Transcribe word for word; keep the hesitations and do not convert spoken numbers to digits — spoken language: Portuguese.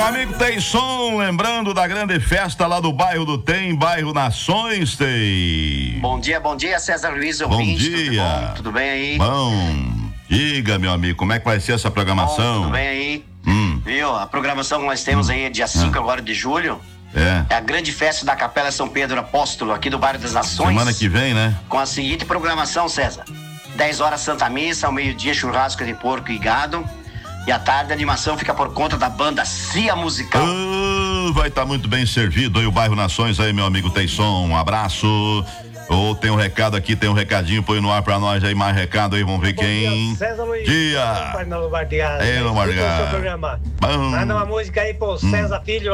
Meu amigo tem som, lembrando da grande festa lá do bairro do Tem, bairro Nações tem. Bom dia, bom dia, César Luiz. Bom ouvinte, dia. Tudo bom? Tudo bem aí? Bom, diga, meu amigo, como é que vai ser essa programação? Bom, tudo bem aí? Hum. Viu? A programação que nós temos aí é dia cinco agora de julho. É. É a grande festa da Capela São Pedro Apóstolo, aqui do bairro das Nações. Semana que vem, né? Com a seguinte programação, César. dez horas Santa Missa, ao meio-dia churrasco de porco e gado. E à tarde a animação fica por conta da banda Cia Musical. Uh, vai estar tá muito bem servido aí o bairro Nações aí, meu amigo tem som. Um abraço. Ou tem um recado aqui, tem um recadinho, põe no ar pra nós aí, mais recado aí, vamos ver Bom quem. Dia, César Luiz. Dia. Pai Lobardeado. Ei, Lobardeado. Programa. Bom. Manda uma música aí pro César Filho.